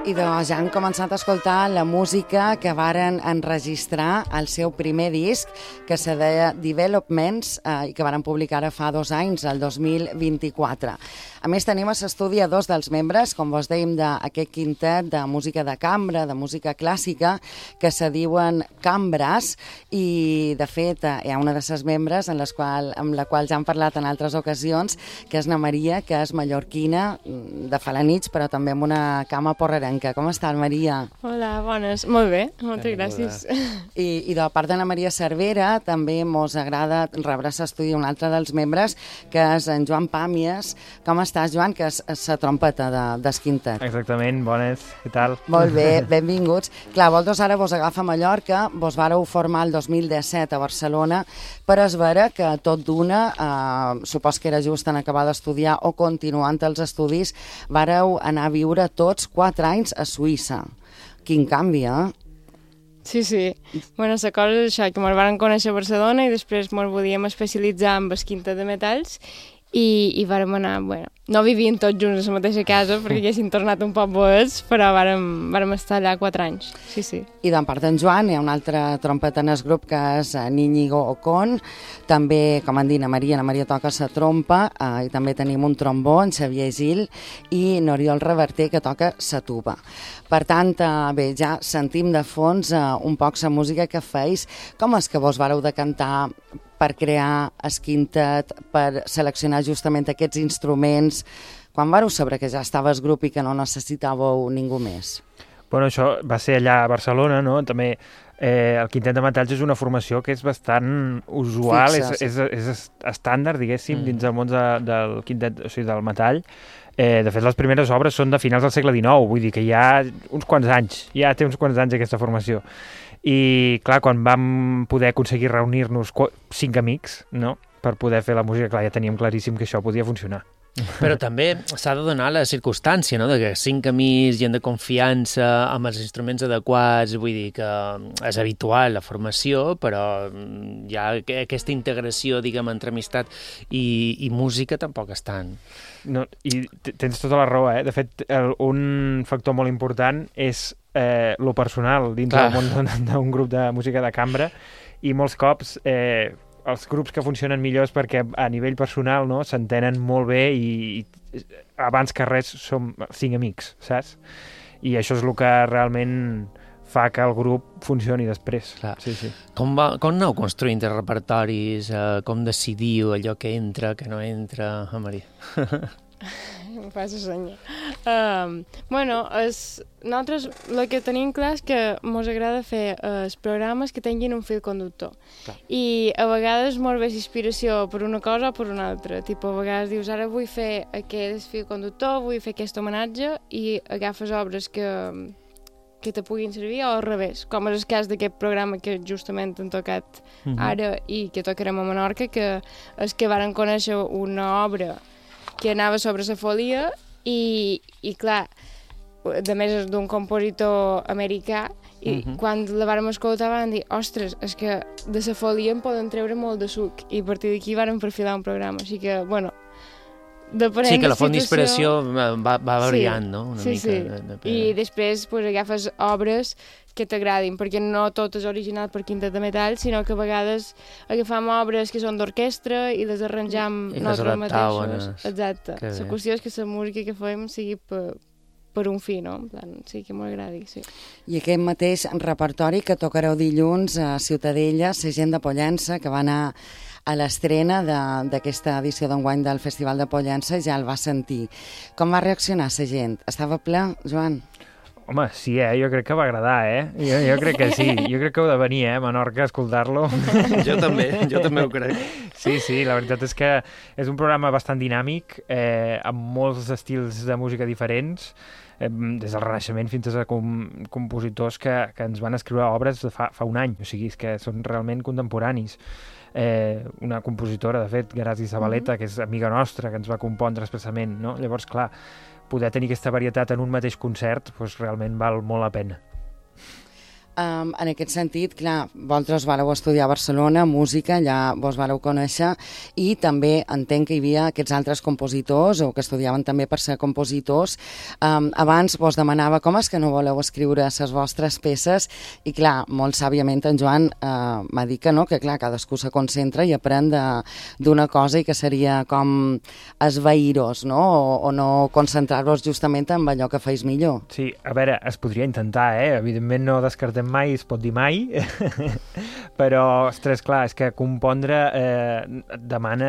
I doncs ja han començat a escoltar la música que varen enregistrar al seu primer disc, que se deia Developments, i que varen publicar ara fa 2 anys, el 2024. A més, tenim a l'estudi a 2 dels membres, com vos dèiem, d'aquest quintet de música de cambra, de música clàssica, que se diuen Cambres, i, de fet, hi ha una de les membres amb la qual ja han parlat en altres ocasions, que és na Maria, que és mallorquina, de Falanich, però també amb una cama porrerenca. Com estàs, Maria? Hola, bones. Molt bé, moltes gràcies. I de part de la Maria Cervera, també mos agrada rebre a l'estudi un altre dels membres, que és en Joan Pàmies. Com estàs, Joan, que és la trompeta del quintet? Exactament, bones, què tal? Molt bé, benvinguts. Clar, vosaltres ara vos agafa a Mallorca, vos vareu formar el 2017 a Barcelona, però és vera que tot d'una, supos que era just en acabar d'estudiar o continuant els estudis, vareu anar a viure tots 4 anys a Suïssa. Quin canvi, eh? Sí. Bueno, la cosa és això, que ens van conèixer a Barcelona i després ens volíem especialitzar en el quintet de metalls i vàrem anar, bueno, no vivien tots junts a la mateixa casa perquè haguessin tornat un poc boets, però vàrem estar allà 4 anys, sí. I d'en part d'en Joan hi ha un altre trompeta en el grup que és Íñigo Ocon, també, com han dit, la Maria toca la trompa, i també tenim un trombó, en Xavier Gil, i n'Oriol Reverter, que toca la tuba. Per tant, bé, ja sentim de fons un poc la música que feis. Com és que vos vareu decantar per crear el quintet, per seleccionar justament aquests instruments? Quan vareu saber que ja estava el grup i que no necessitàveu ningú més? Bueno, això va ser allà a Barcelona, no? També el quintet de metalls és una formació que és bastant usual, és estàndard, diguéssim, dins del món del quintet, o sigui, del metall. De fet, les primeres obres són de finals del segle XIX, vull dir que hi ha uns quants anys, aquesta formació. I, clar, quan vam poder aconseguir reunir-nos 5 amics, no?, per poder fer la música, clar, ja teníem claríssim que això podia funcionar. Però també s'ha de donar la circumstància, no?, de que 5 amics, gent de confiança, amb els instruments adequats, vull dir que és habitual la formació, però ja aquesta integració, diguem, entre amistat i música tampoc és tant. No, i tens tota la raó, eh? De fet, un factor molt important és lo personal dins del món d'un grup de música de cambra, i molts cops els grups que funcionen millor és perquè a nivell personal, no, s'entenen molt bé i abans que res som 5 amics, saps? I això és el que realment fa que el grup funcioni després. Sí. Com aneu construint els repertoris? Com decidiu allò que entra, que no entra? Maria. Em fa senya. Bueno, nosaltres el que tenim clar és que ens agrada fer els programes que tinguin un fil conductor. Clar. I a vegades molt bé inspiració per una cosa o per una altra. A vegades dius, ara vull fer aquest fil conductor, vull fer aquest homenatge, i agafes obres que te puguin servir, o al revés, com és el cas d'aquest programa que justament han tocat ara i que tocarem a Menorca, que és que varen conèixer una obra que anava sobre la folia i clar, de més és d'un compositor americà, i quan la vàrem escoltar vam dir, ostres, és que de la folia en poden treure molt de suc, i a partir d'aquí vàrem perfilar un programa, així que, bueno, depenent sí, que la font situació... d'inspiració va variant, no? Una mica. Sí. I després agafes obres que t'agradin, perquè no tot és original per quintet de metall, sinó que a vegades agafam obres que són d'orquestra i les arranjam nosaltres mateixos. Exacte. La qüestió és que la música que fem sigui per un fi, no? En plan, sí, que m'agradi, sí. I aquest mateix repertori que tocareu dilluns a Ciutadella, la gent de Pollença, que va anar a l'estrena d'aquesta edició d'enguany del Festival de Pollença, ja el va sentir. Com va reaccionar la gent? Estava ple, Joan? Home, sí, jo crec que va agradar, Jo crec que sí. Jo crec que heu de venir, a Menorca, a escoltar-lo. Jo també ho crec. Sí, la veritat és que és un programa bastant dinàmic, amb molts estils de música diferents, des del Renaixement fins a compositors que ens van escriure obres de fa un any, o sigui, és que són realment contemporanis. Una compositora, de fet, Grazi Zabaleta, que és amiga nostra, que ens va compondre expressament, no? Llavors, clar, poder tenir aquesta varietat en un mateix concert, doncs realment val molt la pena. En aquest sentit, clar, vosaltres vareu estudiar a Barcelona, música, allà vos vareu conèixer, i també entenc que hi havia aquests altres compositors o que estudiaven també per ser compositors. Abans vos demanava com és que no voleu escriure les vostres peces i clar, molt sàviament en Joan m'ha dit que no, que clar, cadascú se concentra i aprèn d'una cosa i que seria com esvair-vos, no? O no concentrar-vos justament en allò que feis millor. Sí, a veure, es podria intentar, evidentment no descartem mai, es pot dir mai, però, ostres, clar, és que compondre demana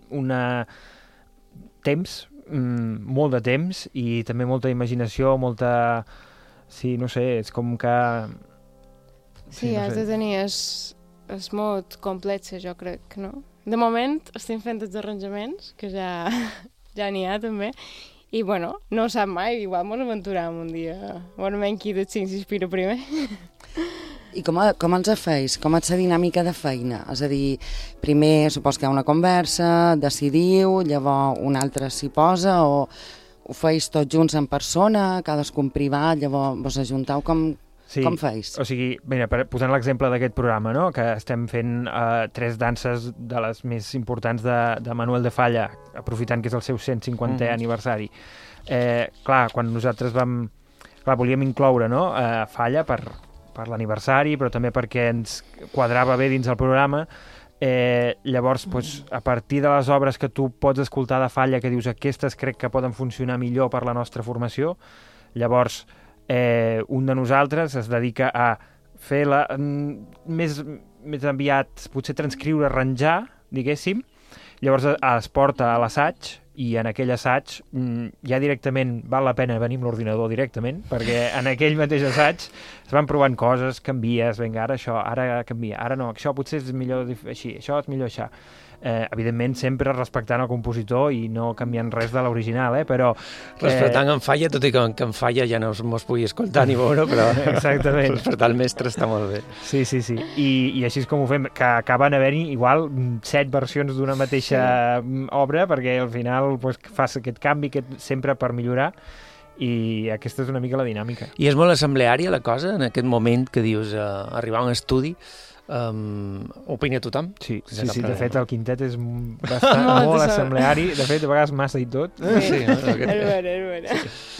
temps, molt de temps i també molta imaginació, molta... Sí, no sé, és com que... Sí, has de tenir... És molt complex, jo crec, no? De moment estem fent els arranjaments, que ja n'hi ha també, i bueno, no ho sap mai, igual mos aventurem un dia. Bueno, menys qui dels 5 s'inspira primer. I com els feis? Com és la dinàmica de feina? És a dir, primer supos que hi ha una conversa, decidiu, llavors un altre s'hi posa, o ho feis tots junts en persona, cadascú en privat, llavors vos ajuntau, com feis? O sigui, mira, posant l'exemple d'aquest programa, no?, que estem fent 3 danses de les més importants de Manuel de Falla, aprofitant que és el seu 150è aniversari. Clar, quan nosaltres volíem incloure, no?, Falla per l'aniversari, però també perquè ens quadrava bé dins el programa. Llavors, a partir de les obres que tu pots escoltar de Falla, que dius aquestes crec que poden funcionar millor per la nostra formació, llavors un de nosaltres es dedica a fer-la més aviat, potser transcriure, arranjar, diguéssim, llavors es porta a l'assaig i en aquell assaig ja directament val la pena venir amb l'ordinador directament, perquè en aquell mateix assaig es van provant coses, canvies, vinga, ara això, ara canvia, ara no, això potser és millor així, això és millor això. Evidentment sempre respectant el compositor i no canviant res de l'original, però... Respectant en Falla, tot i que en Falla ja no es pugui escoltar ni veure, però exactament. Respectar el mestre està molt bé. Sí. I així és com ho fem, que acaben havent-hi igual 7 versions d'una mateixa obra, perquè al final fas aquest canvi sempre per millorar, i aquesta és una mica la dinàmica. I és molt assembleària la cosa, en aquest moment que dius arribar a un estudi, opina tothom? Sí, de fet el quintet és bastant molt assembleari, de fet a vegades massa i tot. Sí, és vera.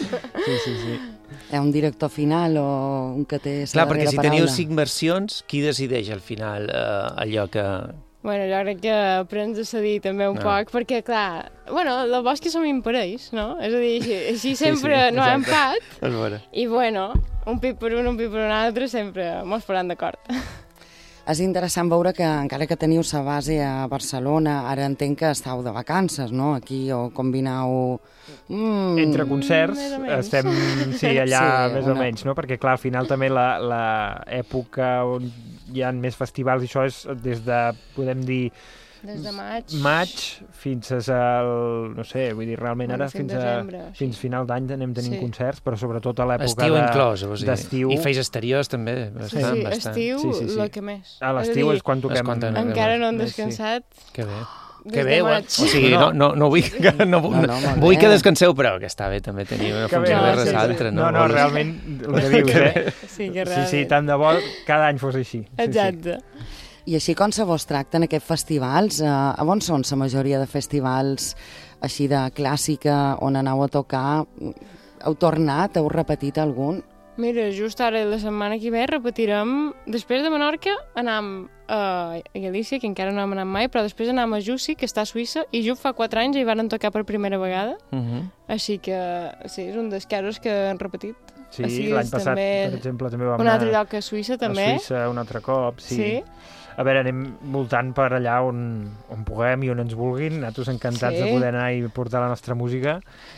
Sí. Hi ha un director final o un que té la darrera paraula? Clar, perquè si teniu 5 versions, qui decideix al final allò que... Bueno, jo crec que aprens a cedir també un poc, perquè, clar, el bo és que som imparells, no? És a dir, així sempre no hi ha empat, i, un pit per un altre, sempre mos faran d'acord. És interessant veure que, encara que teniu la base a Barcelona, ara entenc que esteu de vacances, no?, aquí, o combinau... Entre concerts estem, allà més o menys, no?, perquè, clar, al final també l'època on hi ha més festivals, i això és des de, podem dir... Des de maig fins al... No sé, vull dir, realment ara fins final d'any anem tenint concerts, però sobretot a l'època estiu inclòs, d'estiu. I feis exteriors també, bastant. Estiu, el que més. A l'estiu és quan toquem. Encara no hem descansat. Que bé. Que bé, o sigui, no vull que descanseu, però que està bé també tenir una funció més altra. No, realment, el que dius, Sí, que realment. Sí, tant de bo cada any fos així. Exacte. I així com se vos tracta en aquests festivals, a on són la majoria de festivals així de clàssica on aneu a tocar? Heu tornat, heu repetit algun? Mira, just ara la setmana que ve repetirem, després de Menorca anam a Galícia, que encara no hem anat mai, però després anam a Jussi, que està a Suïssa, i just fa 4 anys hi van tocar per primera vegada, així que sí, és un dels casos que han repetit. Sí, l'any passat, per exemple, també vam anar... Un altre lloc a Suïssa, també. A Suïssa, un altre cop, sí. A veure, anem voltant per allà on puguem i on ens vulguin, nosaltres encantats de poder anar i portar la nostra música.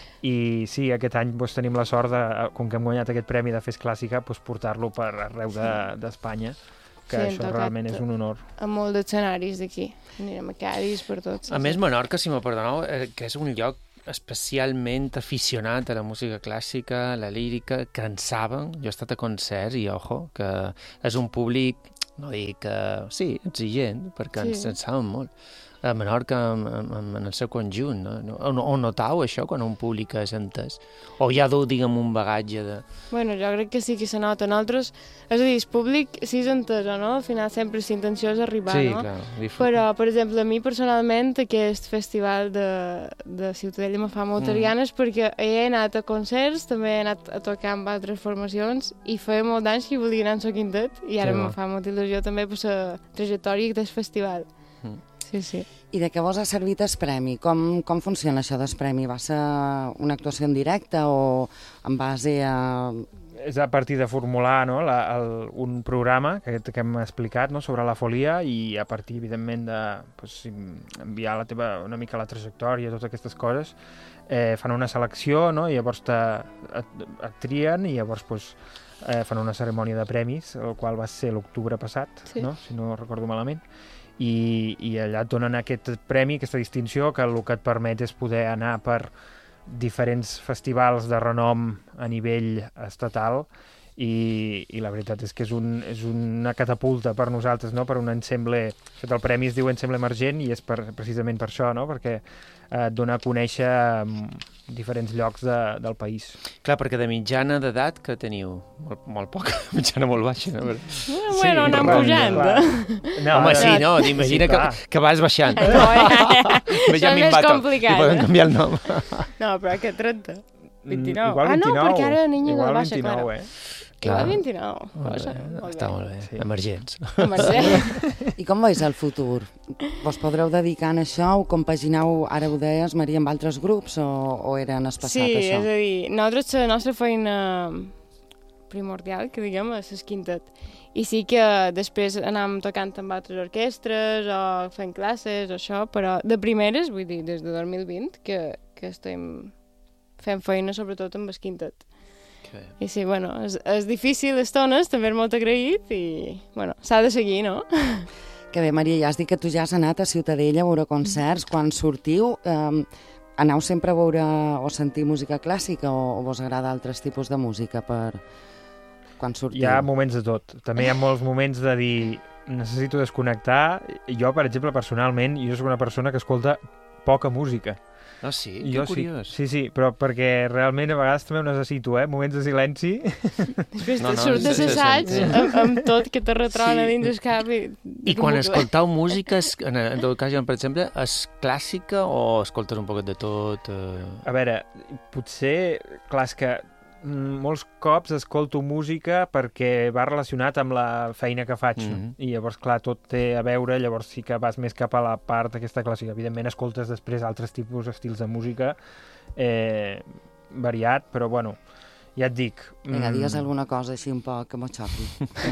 I sí, aquest any tenim la sort, com que hem guanyat aquest premi de Fes Clàssica, portar-lo per arreu d'Espanya, que això realment és un honor. A molts d'escenaris d'aquí. Anirem a Cadis, per tots. A més, Menorca, si m'ho perdoneu, que és un lloc especialment aficionat a la música clàssica, la lírica, que en saben. Jo he estat a concerts i, ojo, que és un públic, no dic que... Sí, exigent, perquè ens saben molt. a Menorca en el seu conjunt, no? O notau això quan un públic és entès? O ja deu, diguem, un bagatge de... Bueno, jo crec que sí que se nota. Nosaltres, és a dir, el públic sí és entès, no? Al final sempre la intenció és arribar, sí, no? Clar, Però, per exemple, a mi personalment aquest festival de Ciutadella me fa moltes ganes perquè he anat a concerts, també he anat a tocar amb altres formacions i feia molt d'anys que volia anar en el quintet i ara me fa molta il·lusió també per la trajectòria del festival. Sí, sí. I de què vos ha servit el premi? Com funciona això del premi? Va ser una actuació en directe o en base a... És a partir de formular, no, un programa que hem explicat, no, sobre la folia i a partir, evidentment, de enviar una mica la trajectòria i totes aquestes coses, fan una selecció, no, i llavors et trien i llavors fan una cerimònia de premis, el qual va ser l'octubre passat, sí. No, si no recordo malament, i allà et donen aquest premi, aquesta distinció, que el que et permet és poder anar per diferents festivals de renom a nivell estatal i la veritat és que és una catapulta per nosaltres, no? Per un ensemble, el premi es diu ensemble emergent i és precisament per això, no? Perquè et dona a conèixer diferents llocs del país. Clar, perquè de mitjana d'edat que teniu? Molt poc, mitjana molt baixa, no? Bueno, anem pujant. No, home, sí, no, t'imagina que vas baixant. Això és més complicat. I poden canviar el nom. No, però que 30. 29. Igual 29. No, perquè ara Íñigo igual baixa, 29, clar. Igual 29. Està molt bé. Sí. Emergents. I com veus el futur? Vos podreu dedicar a això o compagineu, ara ho deies, Maria, amb altres grups o era en espassat això? Sí, és a dir, nosaltres la nostra feina primordial, que diguem, és el quintet. I sí que després anàvem tocant amb altres orquestres o fent classes o això, però de primeres, vull dir, des de 2020, que estem fent feina sobretot amb el quintet. I sí, bueno, és difícil d'estones, també és molt agraït i, bueno, s'ha de seguir, no? Que bé, Maria, ja has dit que tu ja has anat a Ciutadella a veure concerts. Quan sortiu, aneu sempre a veure o sentir música clàssica o vos agrada altres tipus de música per quan sortiu? Hi ha moments de tot. També hi ha molts moments de dir necessito desconnectar. Jo, per exemple, personalment, jo soc una persona que escolta poca música. Ah, sí? Que curiós. Sí, però perquè realment a vegades també ho necessito, moments de silenci. Després surt de l'assaig amb tot que te retrona dins el cap. I quan escoltau música, en tot cas, per exemple, és clàssica o escoltes un poc de tot? A veure, potser, clar, és que molts cops escolto música perquè va relacionat amb la feina que faig, i llavors, clar, tot té a veure, llavors sí que vas més cap a la part aquesta clàssica. Evidentment escoltes després altres tipus, estils de música variat, però bueno, ja et dic... Vinga, digues alguna cosa així un poc que m'ho xoqui.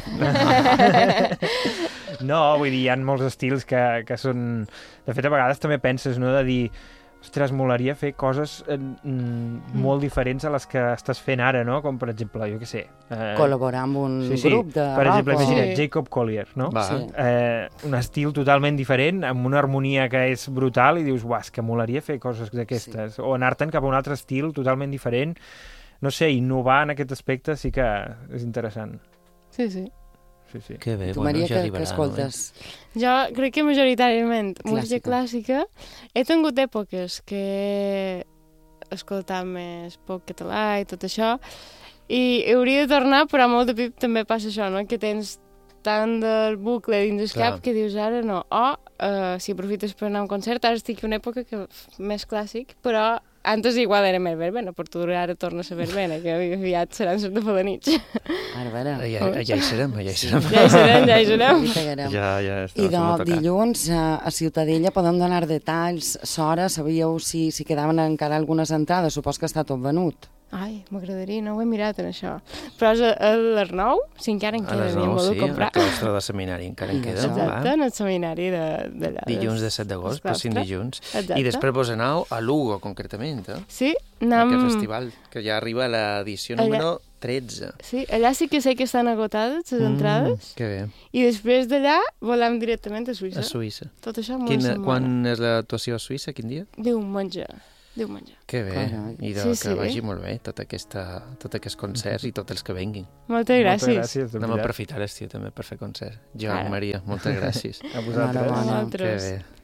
No, vull dir, hi ha molts estils que són... De fet, a vegades també penses, no?, de dir... Ostres, molaria fer coses molt diferents a les que estàs fent ara, no? Com, per exemple, jo què sé... Col·laborar amb un grup de rock. Per exemple, imagina't, Jacob Collier, no? Sí. Un estil totalment diferent, amb una harmonia que és brutal, i dius, uah, és que molaria fer coses d'aquestes. Sí. O anar-te'n cap a un altre estil totalment diferent. No sé, innovar en aquest aspecte sí que és interessant. Sí, sí. Sí. Que bé, tu, Maria, que escoltes? Jo crec que majoritàriament música clàssica. He tingut èpoques que he escoltat més poc català i tot això, i hauria de tornar, però molt de pip també passa això, no? Que tens tant del bucle dins el cap que dius ara no. O si aprofites per anar a un concert, ara estic en una època que més clàssic, però antes igual era més verbena, per tu ara torna a ser verbena, que aviat seran les de la nit. Ja hi serem. Ja hi serem. I dilluns a Ciutadella podem donar detalls, s'hora, sabíeu si quedaven encara algunes entrades, supos que està tot venut. Ai, m'agradaria, no ho he mirat en això. Però és a l'Arnau, si encara en queda, n'hi hem volgut comprar. A l'Ostra del Seminari encara en queda. Exacte, en el seminari d'allà. Dilluns de 7 d'agost, per 5 dilluns. I després vos aneu a Lugo, concretament, Sí, anem... Aquest festival, que ja arriba a l'edició número 13. Sí, allà sí que sé que estan agotades les entrades. Que bé. I després d'allà volem directament a Suïssa. A Suïssa. Tot això en una setmana. Quan és l'actuació a Suïssa? Quin dia? Diumenge. Que bé, i que vagi molt bé tots aquests concerts i tots els que venguin. Moltes gràcies. Anem a aprofitar l'estiu també per fer concerts. Joan, Maria, moltes gràcies. A vosaltres. A vosaltres. Que bé.